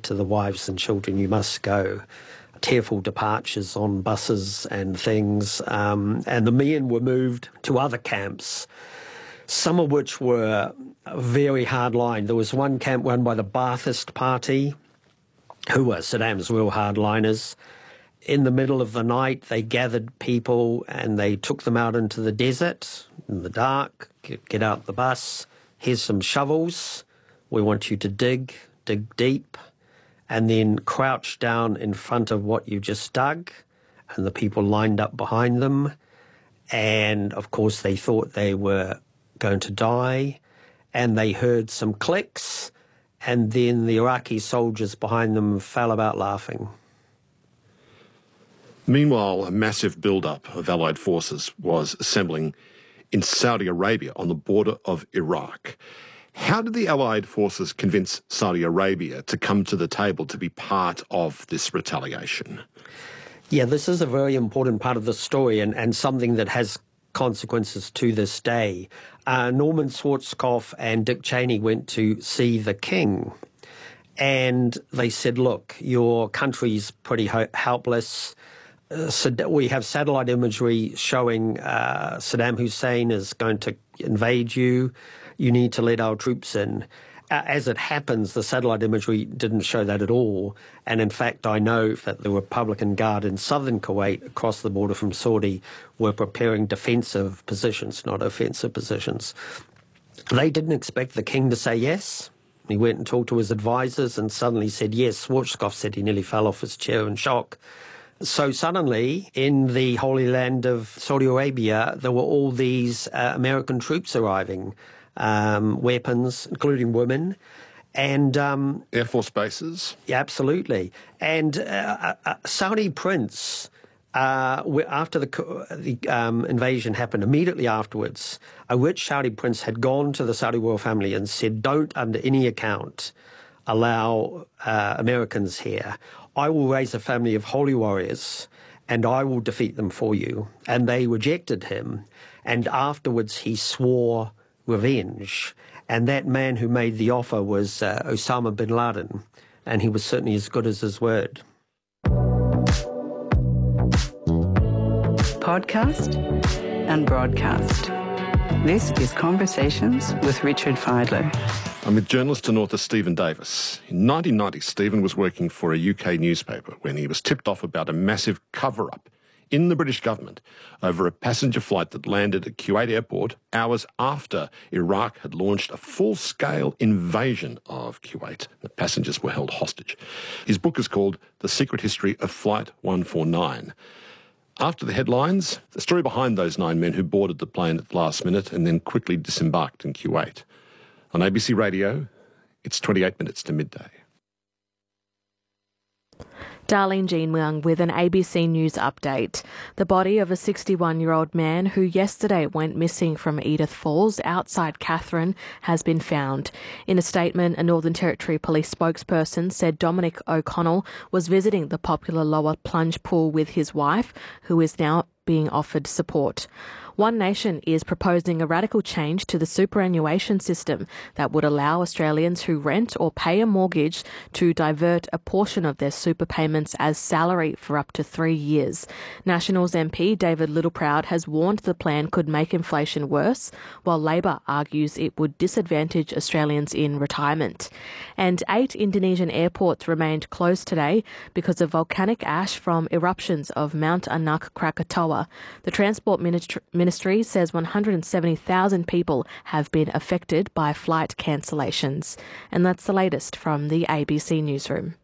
to the wives and children, you must go. Tearful departures on buses and things. And the men were moved to other camps, some of which were very hardline. There was one camp run by the Ba'athist Party, who were Saddam's real hardliners. In the middle of the night, they gathered people and they took them out into the desert in the dark, get out the bus, here's some shovels, we want you to dig deep, and then crouch down in front of what you just dug, and the people lined up behind them, and of course they thought they were going to die, and they heard some clicks, and then the Iraqi soldiers behind them fell about laughing. Meanwhile, a massive build-up of Allied forces was assembling in Saudi Arabia on the border of Iraq. How did the Allied forces convince Saudi Arabia to come to the table to be part of this retaliation? Yeah, this is a very important part of the story and something that has consequences to this day. Norman Schwarzkopf and Dick Cheney went to see the king, and they said, look, your country's pretty helpless. We have satellite imagery showing Saddam Hussein is going to invade you. You need to let our troops in. As it happens, the satellite imagery didn't show that at all. And in fact, I know that the Republican Guard in southern Kuwait, across the border from Saudi, were preparing defensive positions, not offensive positions. They didn't expect the king to say yes. He went and talked to his advisors and suddenly said yes. Schwarzkopf said he nearly fell off his chair in shock. So suddenly, in the Holy Land of Saudi Arabia, there were all these American troops arriving, weapons, including women, and Air Force bases? Yeah, absolutely. And Saudi prince, after the invasion happened, immediately afterwards, a rich Saudi prince had gone to the Saudi royal family and said, don't under any account allow Americans here. I will raise a family of holy warriors and I will defeat them for you. And they rejected him. And afterwards he swore revenge. And that man who made the offer was Osama bin Laden. And he was certainly as good as his word. Podcast and broadcast. This is Conversations with Richard Fidler. I'm with journalist and author Stephen Davis. In 1990, Stephen was working for a UK newspaper when he was tipped off about a massive cover-up in the British government over a passenger flight that landed at Kuwait airport hours after Iraq had launched a full-scale invasion of Kuwait. The passengers were held hostage. His book is called The Secret History of Flight 149. After the headlines, the story behind those 9 men who boarded the plane at the last minute and then quickly disembarked in Kuwait. On ABC Radio, it's 28 minutes to midday. Darlene Jean-Young with an ABC News update. The body of a 61-year-old man who yesterday went missing from Edith Falls outside Katherine has been found. In a statement, a Northern Territory Police spokesperson said Dominic O'Connell was visiting the popular lower plunge pool with his wife, who is now being offered support. One Nation is proposing a radical change to the superannuation system that would allow Australians who rent or pay a mortgage to divert a portion of their super payments as salary for up to 3 years. Nationals MP David Littleproud has warned the plan could make inflation worse, while Labor argues it would disadvantage Australians in retirement. And 8 Indonesian airports remained closed today because of volcanic ash from eruptions of Mount Anak Krakatoa. The Transport Ministry says 170,000 people have been affected by flight cancellations. And that's the latest from the ABC Newsroom.